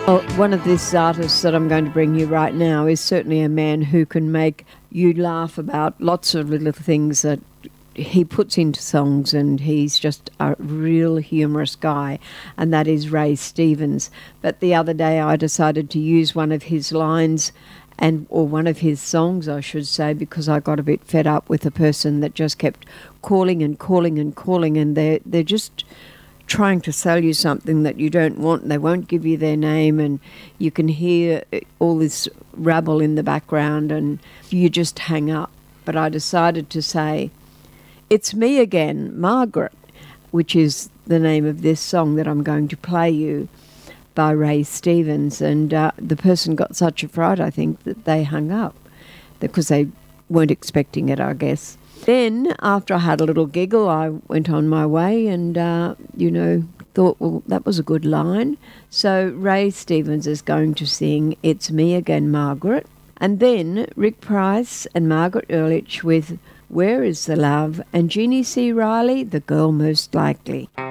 Well, one of these artists that I'm going to bring you right now is certainly a man who can make you laugh about lots of little things that he puts into songs, and he's just a real humorous guy, and that is Ray Stevens. But the other day I decided to use one of his lines or one of his songs, I should say, because I got a bit fed up with a person that just kept calling and calling and calling, and they're just trying to sell you something that you don't want. They won't give you their name, and you can hear all this rabble in the background, and you just hang up. But I decided to say, "It's me again, Margaret," which is the name of this song that I'm going to play you by Ray Stevens. And the person got such a fright, I think, that they hung up because they weren't expecting it, I guess. Then, after I had a little giggle, I went on my way and, thought, well, that was a good line. So Ray Stevens is going to sing "It's Me Again, Margaret." And then Rick Price and Margaret Ehrlich with "Where Is the Love?" and Jeannie C. Riley, "The Girl Most Likely."